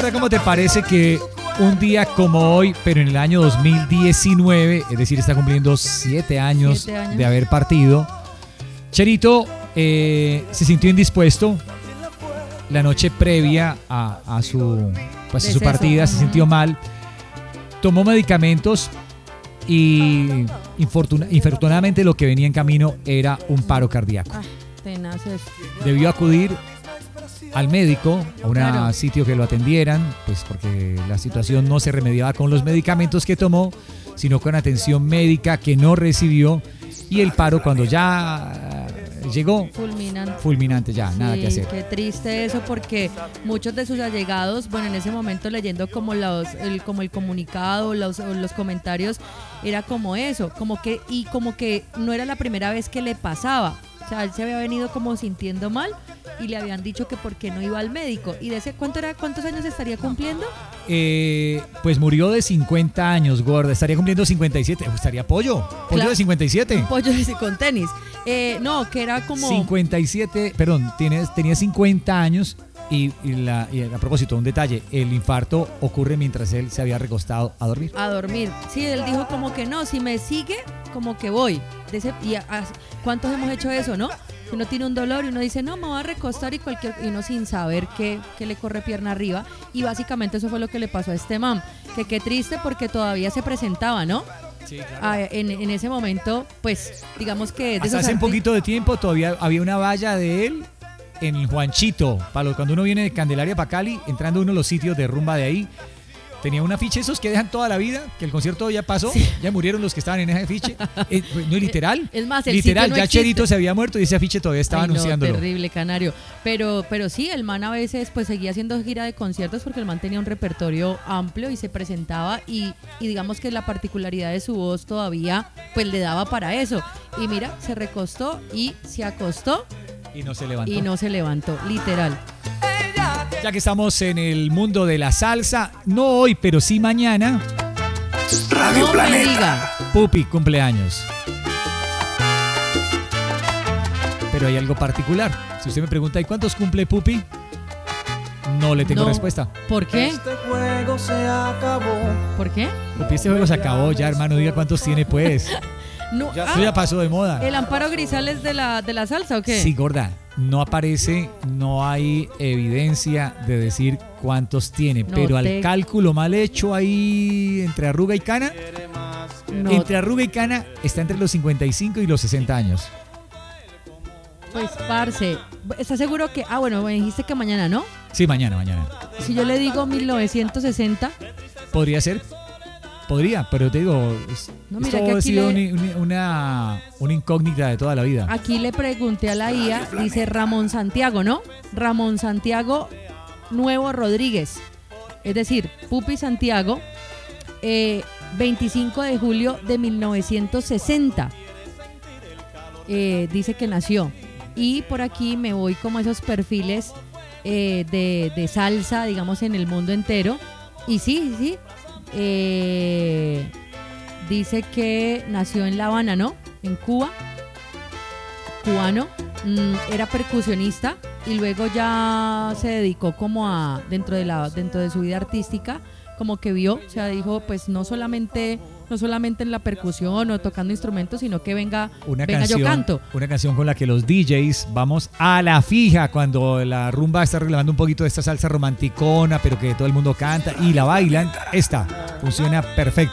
Gorda, ¿cómo te parece que un día como hoy, pero en el año 2019, es decir, está cumpliendo 7 años de haber partido, Cherito se sintió indispuesto la noche previa a su partida, se sintió mal, tomó medicamentos y infortunadamente lo que venía en camino era un paro cardíaco. Debió acudir al médico, a un sitio que lo atendieran, pues porque la situación no se remediaba con los medicamentos que tomó, sino con atención médica que no recibió, y el paro cuando ya llegó, fulminante ya, sí, nada que hacer. Qué triste eso, porque muchos de sus allegados, bueno, en ese momento leyendo como el comunicado, los comentarios, era como eso, como que no era la primera vez que le pasaba. O sea, él se había venido como sintiendo mal y le habían dicho que por qué no iba al médico. ¿Y de ese cuántos años estaría cumpliendo? Pues murió de 50 años, Gorda. Estaría cumpliendo 57. Estaría pollo claro, de 57. Un pollo con tenis. No, que era como 57, perdón, tenía 50 años y a propósito, un detalle, el infarto ocurre mientras él se había recostado a dormir. A dormir. Sí, él dijo como que no, si me sigue, como que voy. ¿Cuántos hemos hecho eso, no? Que uno tiene un dolor y uno dice, no, me voy a recostar y uno sin saber que le corre pierna arriba. Y básicamente eso fue lo que le pasó a este man. Que qué triste, porque todavía se presentaba, ¿no? Sí, claro. En ese momento, pues, digamos que hasta hace un poquito de tiempo todavía había una valla de él en Juanchito, cuando uno viene de Candelaria para Cali, entrando a uno de los sitios de rumba de ahí, tenía un afiche esos que dejan toda la vida, que el concierto ya pasó, sí, ya murieron los que estaban en ese afiche. No, literal. Es más, el literal, no ya existe. Cherito se había muerto y ese afiche todavía estaba anunciándolo. Terrible, Canario. Pero sí, el man a veces pues seguía haciendo gira de conciertos porque el man tenía un repertorio amplio y se presentaba y digamos que la particularidad de su voz todavía pues le daba para eso. Y mira, se recostó y se acostó. Y no se levantó. Y no se levantó, literal. Ya que estamos en el mundo de la salsa, no hoy, pero sí mañana. Radio no Planeta. Me diga. Pupi cumpleaños. Pero hay algo particular. Si usted me pregunta, ¿y cuántos cumple Pupi? No le tengo respuesta. ¿Por qué? Este juego se acabó. ¿Por qué? Pupi, este juego se acabó ya, hermano. Diga cuántos tiene, pues. No, Eso ya pasó de moda. ¿El Amparo Grisales de la salsa o qué? Sí, Gorda. No aparece, no hay evidencia de decir cuántos tiene. Pero al cálculo mal hecho ahí entre arruga y cana, entre arruga y cana está entre los 55 y los 60 años. Pues, parce, ¿estás seguro que...? Bueno, me dijiste que mañana, ¿no? Sí, mañana. Si yo le digo 1960... Podría ser. Podría, pero te digo, no, esto ha sido una incógnita de toda la vida. Aquí le pregunté a la IA, dice Ramón Santiago, ¿no? Ramón Santiago Nuevo Rodríguez. Es decir, Pupi Santiago, 25 de julio de 1960. Dice que nació. Y por aquí me voy como a esos perfiles de salsa, digamos, en el mundo entero. Y sí. Dice que nació en La Habana, ¿no? En Cuba. Cubano. Era percusionista y luego ya se dedicó como a dentro de su vida artística, como que vio, o sea, dijo, pues no solamente en la percusión o tocando instrumentos, sino que venga yo canto. Una canción con la que los DJs vamos a la fija cuando la rumba está reclamando un poquito de esta salsa romanticona, pero que todo el mundo canta y la bailan. Esta funciona perfecto.